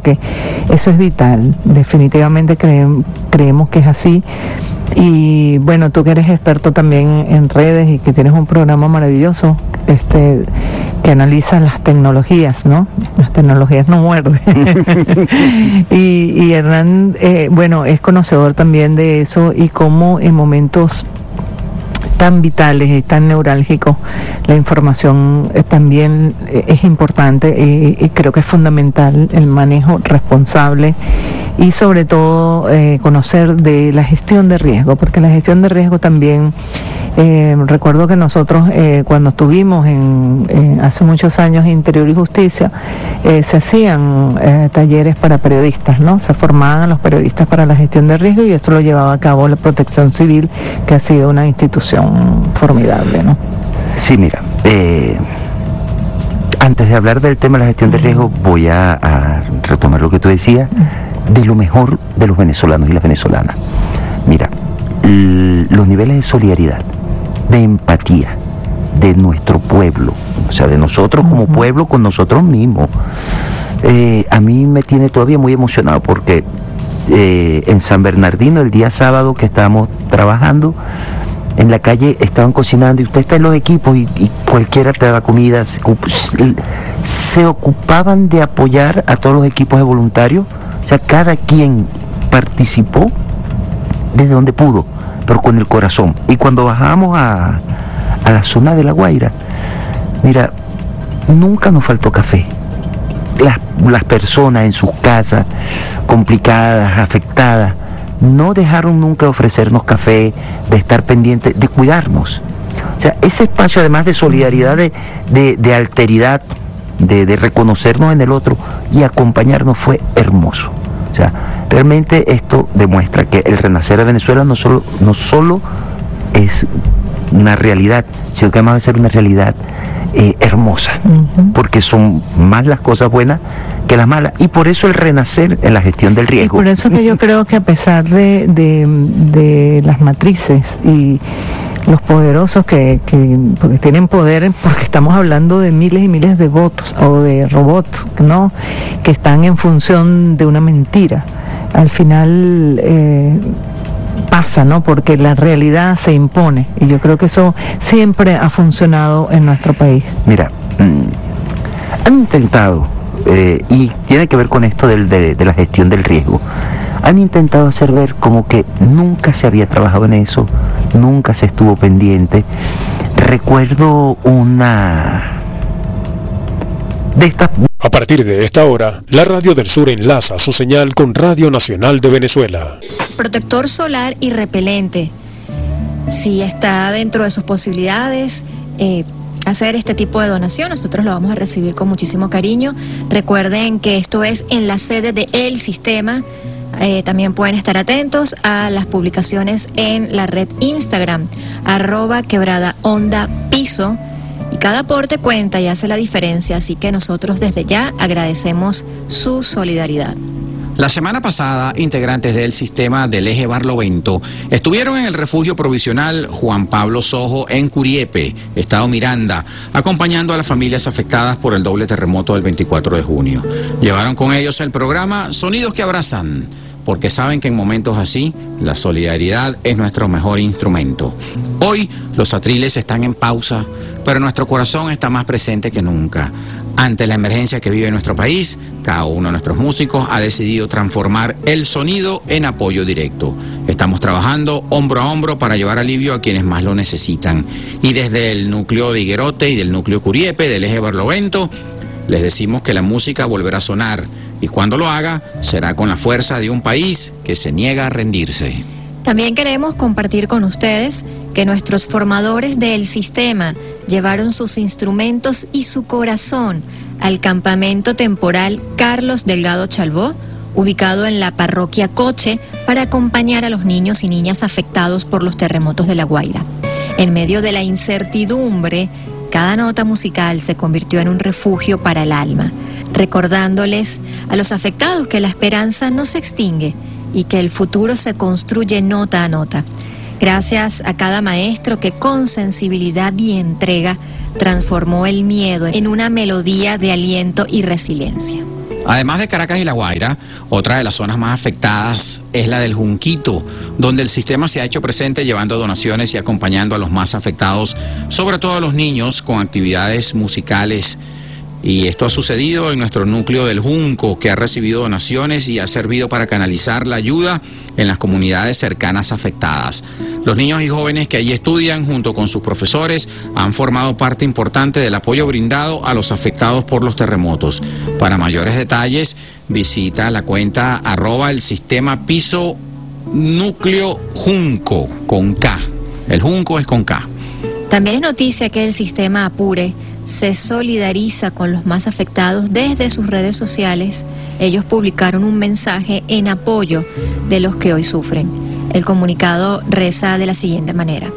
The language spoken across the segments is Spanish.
porque eso es vital. Definitivamente creemos que es así. Y bueno, tú que eres experto también en redes y que tienes un programa maravilloso, que analiza las tecnologías, ¿no? Las tecnologías no muerden. y Hernán, bueno, es conocedor también de eso y cómo en momentos tan vitales y tan neurálgicos la información también es importante y creo que es fundamental el manejo responsable y sobre todo conocer de la gestión de riesgo, porque la gestión de riesgo también recuerdo que nosotros cuando estuvimos hace muchos años en Interior y Justicia se hacían talleres para periodistas, ¿no? Se formaban a los periodistas para la gestión de riesgo y esto lo llevaba a cabo la Protección Civil, que ha sido una institución formidable, ¿no? Sí, mira, antes de hablar del tema de la gestión de riesgo voy a retomar lo que tú decías de lo mejor de los venezolanos y las venezolanas. Mira, los niveles de solidaridad, de empatía de nuestro pueblo, o sea, de nosotros como pueblo con nosotros mismos, a mí me tiene todavía muy emocionado porque en San Bernardino el día sábado que estábamos trabajando en la calle estaban cocinando y usted está en los equipos y cualquiera te da comida, se ocupaban de apoyar a todos los equipos de voluntarios, o sea, cada quien participó desde donde pudo, pero con el corazón. Y cuando bajamos a la zona de La Guaira, mira, nunca nos faltó café. Las personas en sus casas, complicadas, afectadas, no dejaron nunca de ofrecernos café, de estar pendientes, de cuidarnos. O sea, ese espacio además de solidaridad, de alteridad, de reconocernos en el otro y acompañarnos fue hermoso. O sea, realmente esto demuestra que el renacer de Venezuela no solo es una realidad, sino que además va a ser una realidad hermosa, porque son más las cosas buenas que las malas, y por eso el renacer en la gestión del riesgo. Y por eso que yo creo que a pesar de las matrices y los poderosos porque tienen poder, porque estamos hablando de miles y miles de bots o de robots, ¿no?, que están en función de una mentira. Al final pasa, ¿no?, porque la realidad se impone, y yo creo que eso siempre ha funcionado en nuestro país. Mira, han intentado, y tiene que ver con esto de la gestión del riesgo, han intentado hacer ver como que nunca se había trabajado en eso, nunca se estuvo pendiente. Recuerdo una de estas... A partir de esta hora, la Radio del Sur enlaza su señal con Radio Nacional de Venezuela. Protector solar y repelente. Si está dentro de sus posibilidades hacer este tipo de donación, nosotros lo vamos a recibir con muchísimo cariño. Recuerden que esto es en la sede de El Sistema. También pueden estar atentos a las publicaciones en la red Instagram, @quebradaondapiso, y cada aporte cuenta y hace la diferencia, así que nosotros desde ya agradecemos su solidaridad. La semana pasada, integrantes del sistema del eje Barlovento estuvieron en el refugio provisional Juan Pablo Sojo en Curiepe, estado Miranda, acompañando a las familias afectadas por el doble terremoto del 24 de junio. Llevaron con ellos el programa Sonidos que Abrazan, porque saben que en momentos así, la solidaridad es nuestro mejor instrumento. Hoy, los atriles están en pausa, pero nuestro corazón está más presente que nunca. Ante la emergencia que vive nuestro país, cada uno de nuestros músicos ha decidido transformar el sonido en apoyo directo. Estamos trabajando hombro a hombro para llevar alivio a quienes más lo necesitan. Y desde el núcleo de Higuerote y del núcleo Curiepe, del eje Barlovento, les decimos que la música volverá a sonar, y cuando lo haga, será con la fuerza de un país que se niega a rendirse. También queremos compartir con ustedes que nuestros formadores del sistema llevaron sus instrumentos y su corazón al campamento temporal Carlos Delgado Chalbó, ubicado en la parroquia Coche, para acompañar a los niños y niñas afectados por los terremotos de La Guaira. En medio de la incertidumbre, cada nota musical se convirtió en un refugio para el alma, recordándoles a los afectados que la esperanza no se extingue y que el futuro se construye nota a nota. Gracias a cada maestro que con sensibilidad y entrega transformó el miedo en una melodía de aliento y resiliencia. Además de Caracas y La Guaira, otra de las zonas más afectadas es la del Junquito, donde el sistema se ha hecho presente llevando donaciones y acompañando a los más afectados, sobre todo a los niños, con actividades musicales. Y esto ha sucedido en nuestro núcleo del Junco, que ha recibido donaciones y ha servido para canalizar la ayuda en las comunidades cercanas afectadas. Los niños y jóvenes que allí estudian, junto con sus profesores, han formado parte importante del apoyo brindado a los afectados por los terremotos. Para mayores detalles, visita la cuenta @el sistema piso núcleo Junco, con K. El Junco es con K. También es noticia que el sistema Apure se solidariza con los más afectados desde sus redes sociales. Ellos publicaron un mensaje en apoyo de los que hoy sufren. El comunicado reza de la siguiente manera: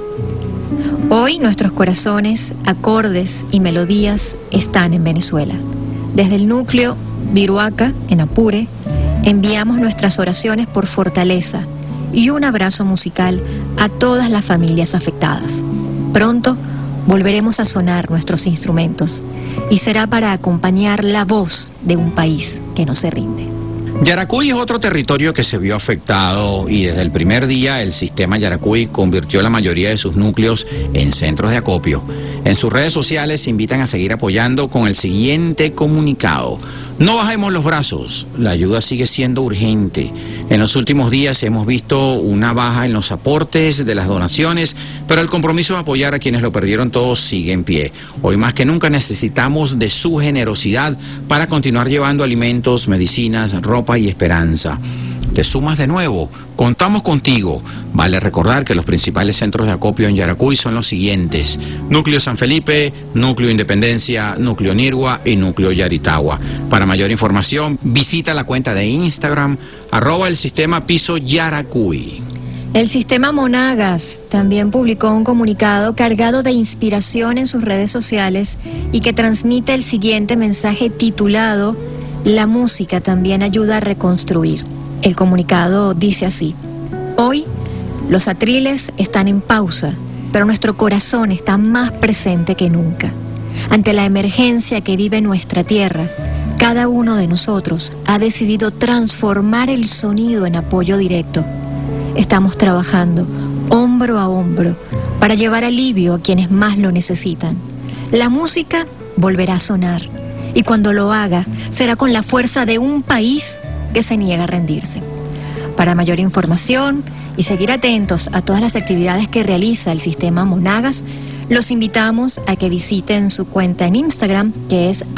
hoy nuestros corazones, acordes y melodías están en Venezuela. Desde el núcleo Viruaca, en Apure, enviamos nuestras oraciones por fortaleza y un abrazo musical a todas las familias afectadas. Pronto volveremos a sonar nuestros instrumentos y será para acompañar la voz de un país que no se rinde. Yaracuy es otro territorio que se vio afectado y desde el primer día el sistema Yaracuy convirtió la mayoría de sus núcleos en centros de acopio. En sus redes sociales se invitan a seguir apoyando con el siguiente comunicado: no bajemos los brazos, la ayuda sigue siendo urgente. En los últimos días hemos visto una baja en los aportes de las donaciones, pero el compromiso de apoyar a quienes lo perdieron todo sigue en pie. Hoy más que nunca necesitamos de su generosidad para continuar llevando alimentos, medicinas, ropa y esperanza. ¿Te sumas de nuevo? Contamos contigo. Vale recordar que los principales centros de acopio en Yaracuy son los siguientes: Núcleo San Felipe, Núcleo Independencia, Núcleo Nirgua y Núcleo Yaritagua. Para mayor información, visita la cuenta de Instagram @el sistema piso Yaracuy. El sistema Monagas también publicó un comunicado cargado de inspiración en sus redes sociales y que transmite el siguiente mensaje titulado: la música también ayuda a reconstruir. El comunicado dice así: hoy los atriles están en pausa, pero nuestro corazón está más presente que nunca. Ante la emergencia que vive nuestra tierra, cada uno de nosotros ha decidido transformar el sonido en apoyo directo. Estamos trabajando hombro a hombro para llevar alivio a quienes más lo necesitan. La música volverá a sonar y cuando lo haga será con la fuerza de un país que se niega a rendirse. Para mayor información y seguir atentos a todas las actividades que realiza el sistema Monagas, los invitamos a que visiten su cuenta en Instagram, que es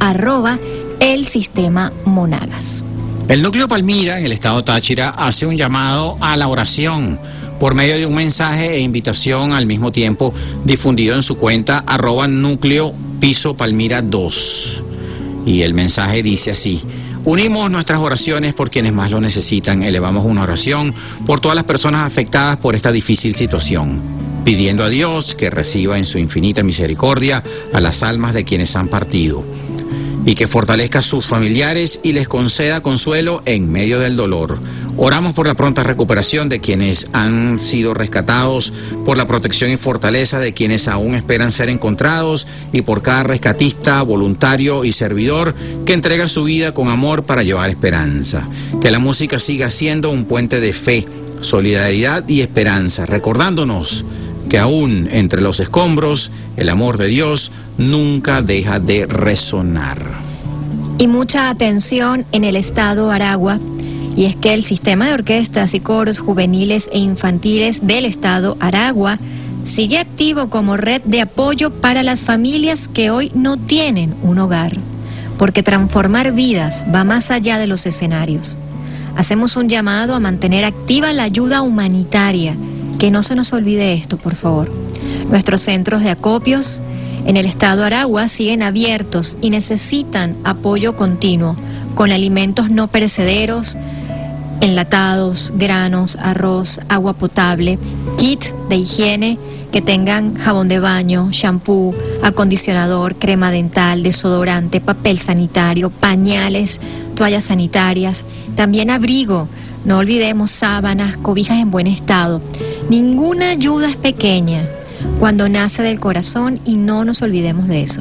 @el sistema Monagas. El núcleo Palmira, en el estado Táchira, hace un llamado a la oración por medio de un mensaje e invitación al mismo tiempo difundido en su cuenta @núcleo piso Palmira 2. Y el mensaje dice así: unimos nuestras oraciones por quienes más lo necesitan. Elevamos una oración por todas las personas afectadas por esta difícil situación, pidiendo a Dios que reciba en su infinita misericordia a las almas de quienes han partido y que fortalezca a sus familiares y les conceda consuelo en medio del dolor. Oramos por la pronta recuperación de quienes han sido rescatados, por la protección y fortaleza de quienes aún esperan ser encontrados y por cada rescatista, voluntario y servidor que entrega su vida con amor para llevar esperanza. Que la música siga siendo un puente de fe, solidaridad y esperanza, recordándonos que aún entre los escombros, el amor de Dios nunca deja de resonar. Y mucha atención en el estado Aragua, y es que el sistema de orquestas y coros juveniles e infantiles del estado Aragua sigue activo como red de apoyo para las familias que hoy no tienen un hogar, porque transformar vidas va más allá de los escenarios. Hacemos un llamado a mantener activa la ayuda humanitaria. Que no se nos olvide esto, por favor. Nuestros centros de acopios en el estado Aragua siguen abiertos y necesitan apoyo continuo con alimentos no perecederos, enlatados, granos, arroz, agua potable, kit de higiene que tengan jabón de baño, shampoo, acondicionador, crema dental, desodorante, papel sanitario, pañales, toallas sanitarias, también abrigo. No olvidemos sábanas, cobijas en buen estado. Ninguna ayuda es pequeña cuando nace del corazón y no nos olvidemos de eso.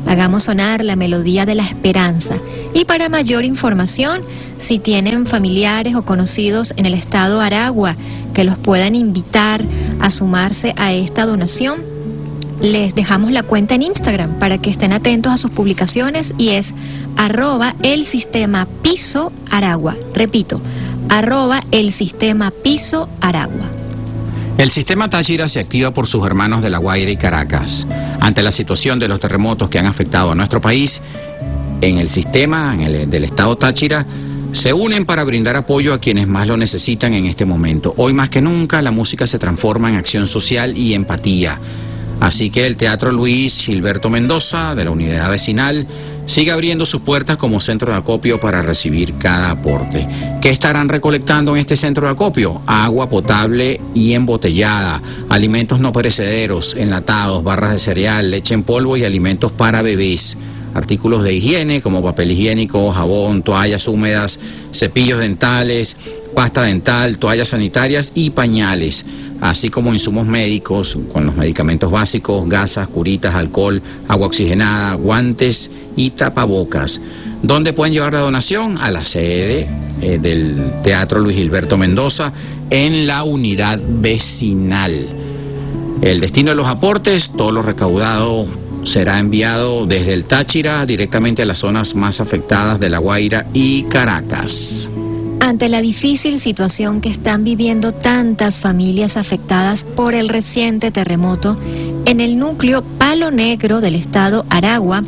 Hagamos sonar la melodía de la esperanza. Y para mayor información, si tienen familiares o conocidos en el estado Aragua que los puedan invitar a sumarse a esta donación, les dejamos la cuenta en Instagram para que estén atentos a sus publicaciones y es @elsistemapisoaragua. Repito, @elsistemapisoaragua. El sistema Táchira se activa por sus hermanos de La Guaira y Caracas. Ante la situación de los terremotos que han afectado a nuestro país, en el sistema del estado Táchira se unen para brindar apoyo a quienes más lo necesitan en este momento. Hoy más que nunca la música se transforma en acción social y empatía. Así que el Teatro Luis Gilberto Mendoza de la Unidad Vecinal sigue abriendo sus puertas como centro de acopio para recibir cada aporte. ¿Qué estarán recolectando en este centro de acopio? Agua potable y embotellada, alimentos no perecederos, enlatados, barras de cereal, leche en polvo y alimentos para bebés. Artículos de higiene como papel higiénico, jabón, toallas húmedas, cepillos dentales, pasta dental, toallas sanitarias y pañales, así como insumos médicos con los medicamentos básicos, gasas, curitas, alcohol, agua oxigenada, guantes y tapabocas. ¿Dónde pueden llevar la donación? A la sede del Teatro Luis Gilberto Mendoza en la Unidad Vecinal. El destino de los aportes, todo lo recaudado será enviado desde el Táchira directamente a las zonas más afectadas de La Guaira y Caracas. Ante la difícil situación que están viviendo tantas familias afectadas por el reciente terremoto, en el núcleo Palo Negro del estado Aragua,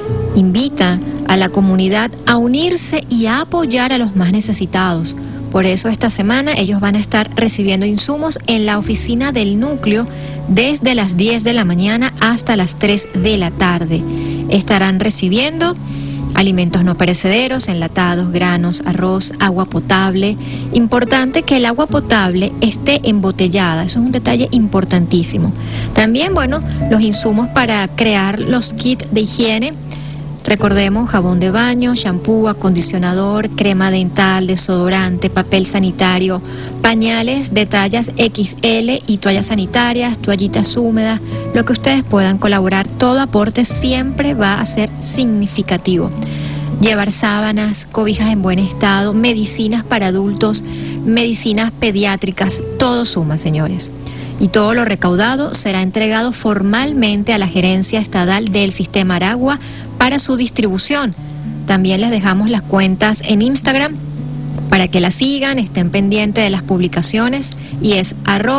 invita a la comunidad a unirse y a apoyar a los más necesitados. Por eso esta semana ellos van a estar recibiendo insumos en la oficina del núcleo desde las 10 de la mañana hasta las 3 de la tarde. Estarán recibiendo alimentos no perecederos, enlatados, granos, arroz, agua potable. Importante que el agua potable esté embotellada, eso es un detalle importantísimo. También, los insumos para crear los kits de higiene. Recordemos jabón de baño, shampoo, acondicionador, crema dental, desodorante, papel sanitario, pañales de tallas XL y toallas sanitarias, toallitas húmedas, lo que ustedes puedan colaborar. Todo aporte siempre va a ser significativo. Llevar sábanas, cobijas en buen estado, medicinas para adultos, medicinas pediátricas, todo suma, señores. Y todo lo recaudado será entregado formalmente a la Gerencia Estatal del Sistema Aragua para su distribución. También les dejamos las cuentas en Instagram para que las sigan, estén pendientes de las publicaciones y es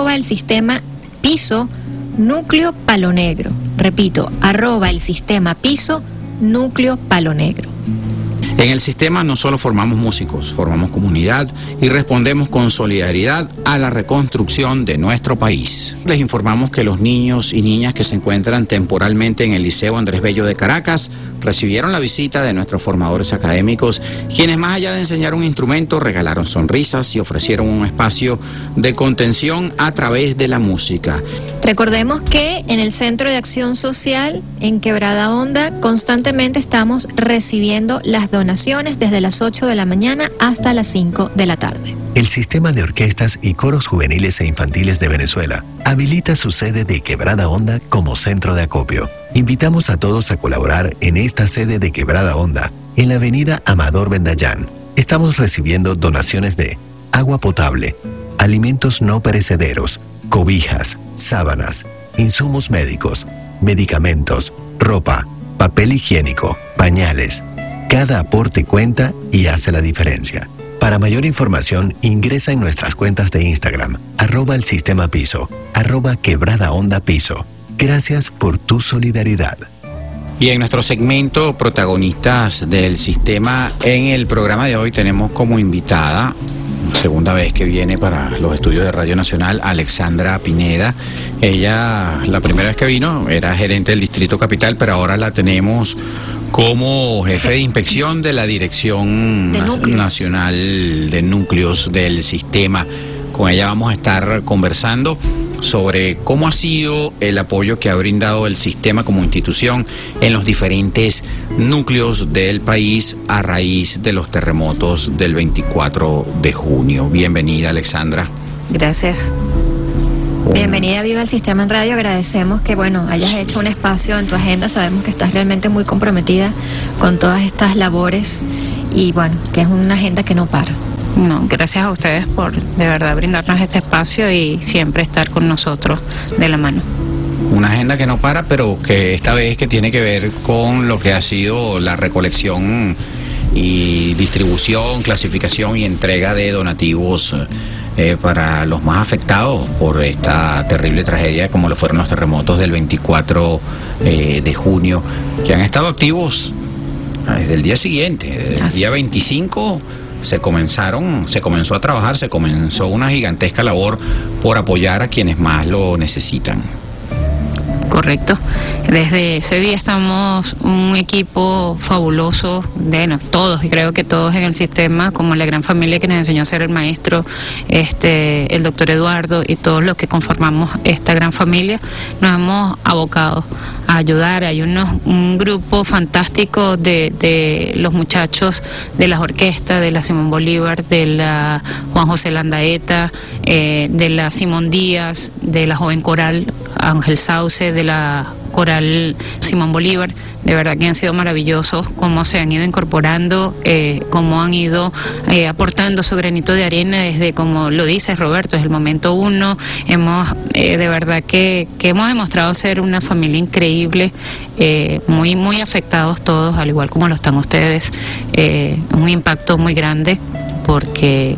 @elsistemapiso núcleo Palo Negro. Repito, @elsistemapiso núcleo Palo Negro. En el sistema no solo formamos músicos, formamos comunidad y respondemos con solidaridad a la reconstrucción de nuestro país. Les informamos que los niños y niñas que se encuentran temporalmente en el Liceo Andrés Bello de Caracas recibieron la visita de nuestros formadores académicos, quienes más allá de enseñar un instrumento, regalaron sonrisas y ofrecieron un espacio de contención a través de la música. Recordemos que en el Centro de Acción Social en Quebrada Honda constantemente estamos recibiendo las donaciones desde las 8 de la mañana hasta las 5 de la tarde. El Sistema de Orquestas y Coros Juveniles e Infantiles de Venezuela habilita su sede de Quebrada Honda como centro de acopio. Invitamos a todos a colaborar en esta sede de Quebrada Honda, en la avenida Amador Bendayán. Estamos recibiendo donaciones de agua potable, alimentos no perecederos, cobijas, sábanas, insumos médicos, medicamentos, ropa, papel higiénico, pañales. Cada aporte cuenta y hace la diferencia. Para mayor información, ingresa en nuestras cuentas de Instagram, @elsistemapiso, @quebradaondapiso. Gracias por tu solidaridad. Y en nuestro segmento protagonistas del sistema, en el programa de hoy tenemos como invitada, segunda vez que viene para los estudios de Radio Nacional, Alexandra Pineda. Ella, la primera vez que vino, era gerente del Distrito Capital, pero ahora la tenemos como jefe de inspección de la Dirección Nacional de Núcleos del Sistema. Con ella vamos a estar conversando sobre cómo ha sido el apoyo que ha brindado el sistema como institución en los diferentes núcleos del país a raíz de los terremotos del 24 de junio. Bienvenida, Alexandra. Gracias. Bienvenida Viva el Sistema en Radio. Agradecemos que hayas hecho un espacio en tu agenda. Sabemos que estás realmente muy comprometida con todas estas labores y que es una agenda que no para. No, gracias a ustedes por de verdad brindarnos este espacio y siempre estar con nosotros de la mano. Una agenda que no para, pero que esta vez que tiene que ver con lo que ha sido la recolección y distribución, clasificación y entrega de donativos para los más afectados por esta terrible tragedia como lo fueron los terremotos del 24 de junio, que han estado activos desde el día siguiente, desde el día 25 se comenzó a trabajar, se comenzó una gigantesca labor por apoyar a quienes más lo necesitan. Correcto. Desde ese día estamos un equipo fabuloso, todos, y creo que todos en el sistema, como la gran familia que nos enseñó a ser el maestro, el doctor Eduardo y todos los que conformamos esta gran familia, nos hemos abocado a ayudar. Hay un grupo fantástico de los muchachos de las orquestas, de la Simón Bolívar, de la Juan José Landaeta, de la Simón Díaz, de la Joven Coral Ángel Sauce, de la Coral Simón Bolívar. De verdad que han sido maravillosos cómo se han ido incorporando, cómo han ido aportando su granito de arena desde, como lo dices Roberto, desde el momento uno. De verdad que hemos demostrado ser una familia increíble, muy muy afectados todos, al igual como lo están ustedes. Un impacto muy grande porque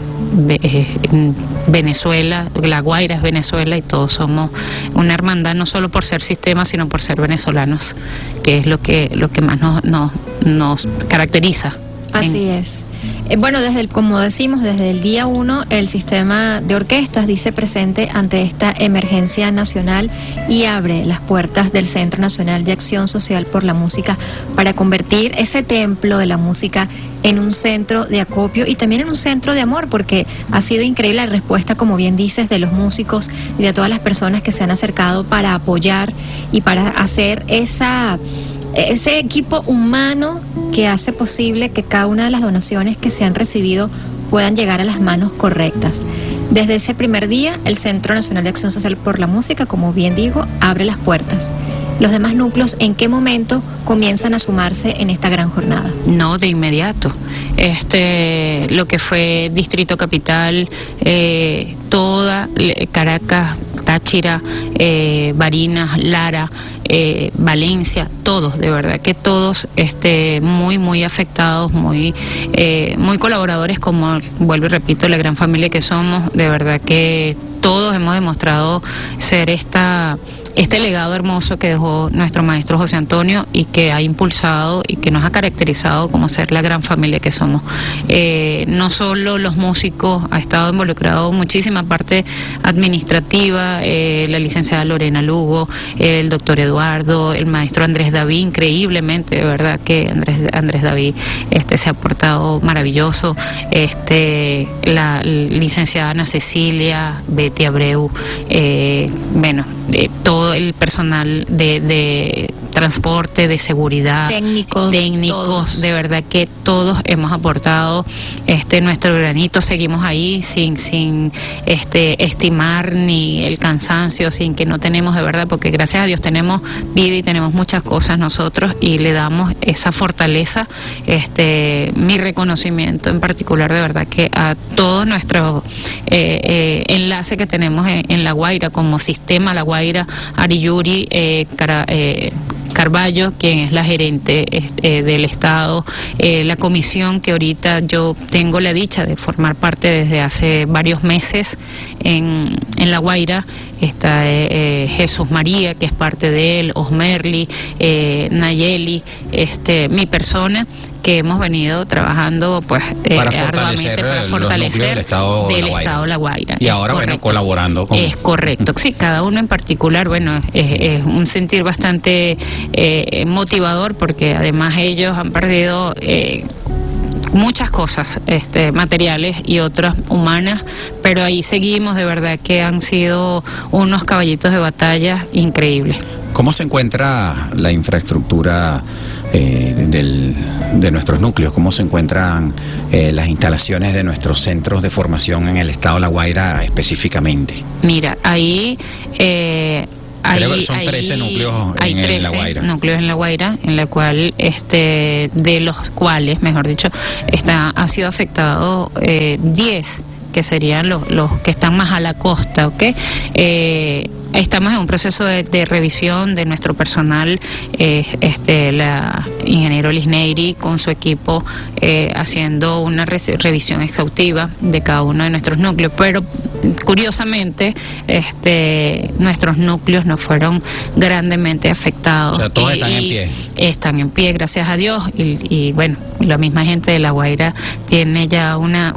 Venezuela, La Guaira es Venezuela y todos somos una hermandad, no solo por ser sistema sino por ser venezolanos, que es lo que más nos caracteriza. Así es. Como decimos, desde el día 1 el sistema de orquestas dice presente ante esta emergencia nacional y abre las puertas del Centro Nacional de Acción Social por la Música para convertir ese templo de la música en un centro de acopio y también en un centro de amor, porque ha sido increíble la respuesta, como bien dices, de los músicos y de todas las personas que se han acercado para apoyar y para hacer ese equipo humano que hace posible que cada una de las donaciones que se han recibido puedan llegar a las manos correctas. Desde ese primer día, el Centro Nacional de Acción Social por la Música, como bien digo, abre las puertas. Los demás núcleos, ¿en qué momento comienzan a sumarse en esta gran jornada? No, de inmediato. Lo que fue Distrito Capital, toda Caracas, Táchira, Barinas, Lara, Valencia, todos, de verdad que todos muy muy afectados, muy colaboradores, como vuelvo y repito, la gran familia que somos. De verdad que todos hemos demostrado ser este legado hermoso que dejó nuestro maestro José Antonio y que ha impulsado y que nos ha caracterizado como ser la gran familia que somos. No solo los músicos, ha estado involucrado muchísima parte administrativa, la licenciada Lorena Lugo, el doctor Eduardo, el maestro Andrés David, increíblemente, de verdad que Andrés David se ha portado maravilloso, la licenciada Ana Cecilia, Betty Abreu, todo el personal de transporte, de seguridad, técnicos, todos. De verdad que todos hemos aportado nuestro granito. Seguimos ahí sin estimar ni el cansancio, sin que no tenemos, de verdad, porque gracias a Dios tenemos vida y tenemos muchas cosas nosotros y le damos esa fortaleza. Mi reconocimiento en particular, de verdad, que a todos nuestros enlaces que tenemos en La Guaira, como sistema La Guaira, Ariyuri Carballo, quien es la gerente del Estado, la comisión que ahorita yo tengo la dicha de formar parte desde hace varios meses en La Guaira. Está Jesús María, que es parte de él, Osmerly, Nayeli, mi persona, que hemos venido trabajando arduamente para fortalecer del Estado La Guaira. Y ahora, colaborando con... Es correcto, sí, cada uno en particular, es un sentir bastante motivador, porque además ellos han perdido muchas cosas materiales y otras humanas, pero ahí seguimos. De verdad que han sido unos caballitos de batalla increíbles. ¿Cómo se encuentra la infraestructura de nuestros núcleos, cómo se encuentran las instalaciones de nuestros centros de formación en el estado de La Guaira específicamente. Mira, ahí... Creo que son 13 núcleos en La Guaira. Núcleos en La Guaira, en la cual, de los cuales, mejor dicho, ha sido afectado 10, que serían los que están más a la costa, ¿ok? Estamos en un proceso de revisión de nuestro personal, la ingeniero Lisneiri con su equipo haciendo una revisión exhaustiva de cada uno de nuestros núcleos, pero curiosamente nuestros núcleos no fueron grandemente afectados. O sea, todos están en pie. Están en pie, gracias a Dios, y bueno, la misma gente de La Guaira tiene ya una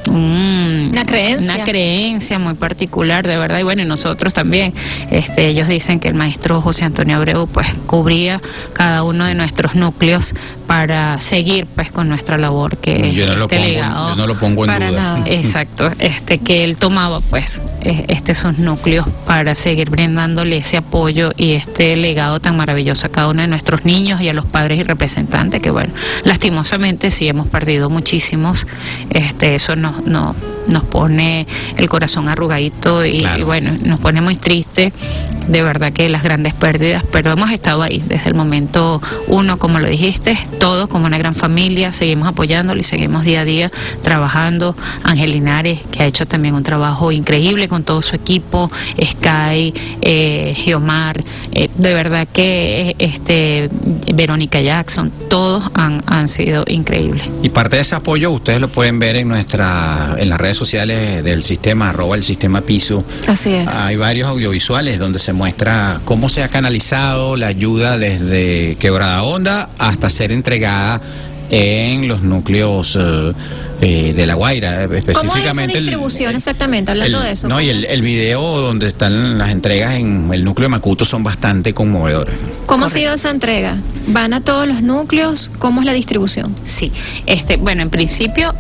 creencia muy particular, de verdad, y bueno, y nosotros también. Ellos dicen que el maestro José Antonio Abreu pues cubría cada uno de nuestros núcleos para seguir pues con nuestra labor, que yo no lo pongo en duda. Nada. Exacto, que él tomaba pues sus núcleos para seguir brindándole ese apoyo y este legado tan maravilloso a cada uno de nuestros niños y a los padres y representantes, que bueno, lastimosamente sí hemos perdido muchísimos. Eso nos pone el corazón arrugadito y, claro, y bueno, nos pone muy triste, de verdad, que las grandes pérdidas, pero hemos estado ahí desde el momento uno, como lo dijiste, todos como una gran familia, seguimos apoyándolo y seguimos día a día trabajando. Ángel Linares, que ha hecho también un trabajo increíble con todo su equipo, Sky, Geomar, de verdad que Verónica Jackson, todos han sido increíbles. Y parte de ese apoyo ustedes lo pueden ver en las redes sociales del sistema, @el sistema Piso. Así es. Hay varios audiovisuales donde se muestra cómo se ha canalizado la ayuda desde Quebrada Honda hasta ser entregada en los núcleos de La Guaira, específicamente. ¿Cómo es esa distribución exactamente, hablando de eso? No, y el video donde están las entregas en el núcleo de Macuto son bastante conmovedores. ¿Cómo ha sido esa entrega? ¿Van a todos los núcleos? ¿Cómo es la distribución? Sí, bueno, en principio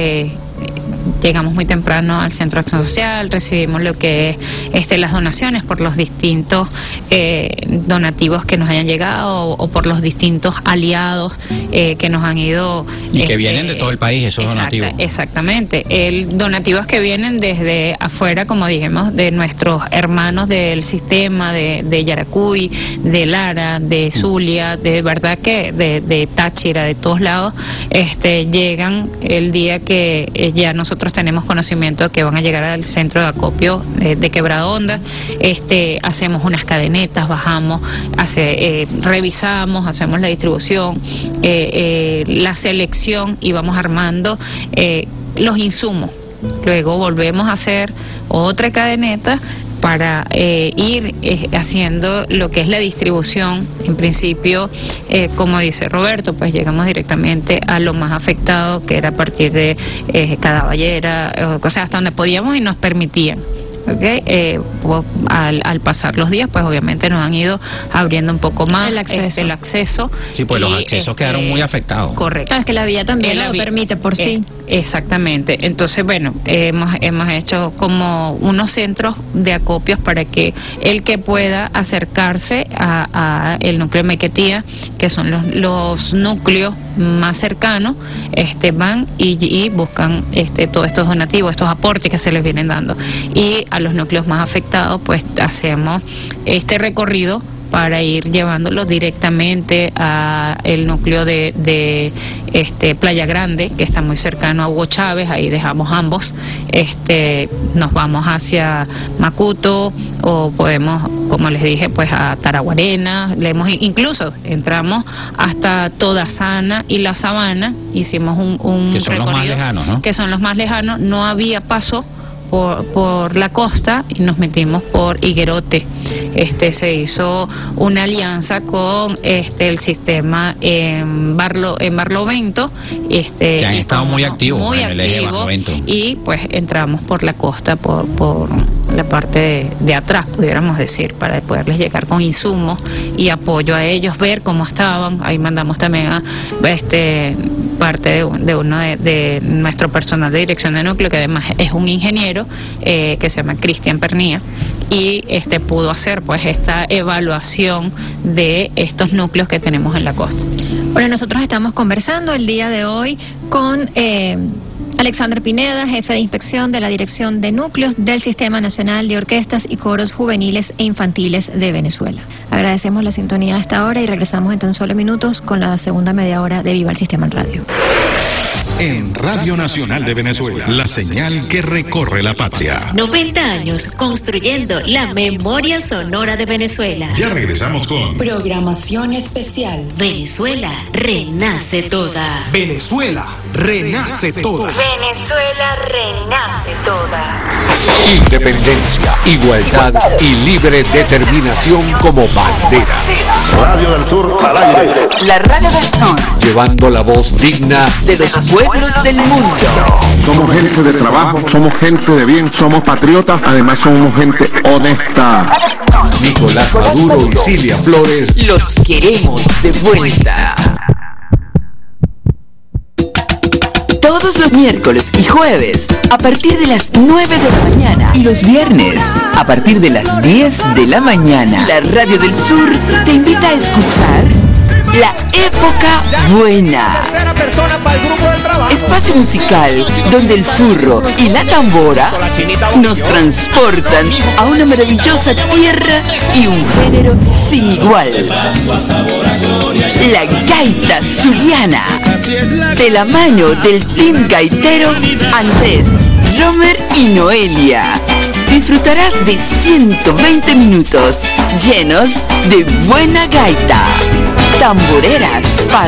llegamos muy temprano al Centro de Acción Social, recibimos lo que es las donaciones por los distintos donativos que nos hayan llegado o por los distintos aliados que nos han ido... Y que vienen de todo el país, esos donativos. Exactamente, donativos que vienen desde afuera, como dijimos, de nuestros hermanos del sistema, de Yaracuy, de Lara, de Zulia, de verdad que de Táchira, de todos lados, llegan el día que ya nosotros tenemos conocimiento de que van a llegar al centro de acopio de Quebrada Honda. Hacemos unas cadenetas, bajamos, revisamos, hacemos la distribución, la selección y vamos armando los insumos. Luego volvemos a hacer otra cadeneta para ir haciendo lo que es la distribución. En principio, como dice Roberto, pues llegamos directamente a lo más afectado, que era a partir de Cadaballera, o sea, hasta donde podíamos y nos permitían. Okay. Al pasar los días, pues obviamente nos han ido abriendo un poco más el acceso. Sí, pues los accesos quedaron muy afectados. Correcto. Es que la vía también lo permite por sí. Exactamente. Entonces, bueno, hemos hecho como unos centros de acopios para que el que pueda acercarse a el núcleo de Mequetía, que son los núcleos más cercanos, van y buscan todos estos donativos, estos aportes que se les vienen dando. Y a los núcleos más afectados, pues hacemos este recorrido para ir llevándolo directamente a el núcleo de Playa Grande, que está muy cercano a Hugo Chávez. Ahí dejamos ambos, nos vamos hacia Macuto, o podemos, como les dije, pues a Taraguarena. Incluso entramos hasta Toda Sana y La Sabana, hicimos un que son recorrido, los más lejanos, ¿no? Que son los más lejanos, no había paso por la costa y nos metimos por Higuerote. Se hizo una alianza con el sistema en Barlovento, que han estado muy activos en el eje Barlovento, y pues entramos por la costa, por la parte de atrás, pudiéramos decir, para poderles llegar con insumos y apoyo a ellos, ver cómo estaban. Ahí mandamos también a parte de uno de nuestro personal de dirección de núcleo, que además es un ingeniero, que se llama Cristian Pernía, y pudo hacer pues esta evaluación de estos núcleos que tenemos en la costa. Bueno, nosotros estamos conversando el día de hoy con Alexander Pineda, jefe de inspección de la Dirección de Núcleos del Sistema Nacional de Orquestas y Coros Juveniles e Infantiles de Venezuela. Agradecemos la sintonía a esta hora y regresamos en tan solo minutos con la segunda media hora de Viva el Sistema en Radio. En Radio Nacional de Venezuela, la señal que recorre la patria. 90 años construyendo la memoria sonora de Venezuela. Ya regresamos con programación especial. Venezuela renace toda. Venezuela renace toda. Venezuela renace toda. Independencia, igualdad y libre determinación como bandera. Radio del Sur al aire. La Radio del Sur. Llevando la voz digna de los pueblos del mundo. Somos gente de trabajo, somos gente de bien, somos patriotas, además somos gente honesta. Nicolás Maduro y Cilia Flores. Los queremos de vuelta. Todos los miércoles y jueves a partir de las 9 de la mañana y los viernes a partir de las 10 de la mañana. La Radio del Sur te invita a escuchar La Época Buena. Espacio musical donde el furro y la tambora nos transportan a una maravillosa tierra y un género sin igual. La gaita zuliana. De la mano del team gaitero Andrés, Romer y Noelia. Disfrutarás de 120 minutos llenos de buena gaita, tamboreras,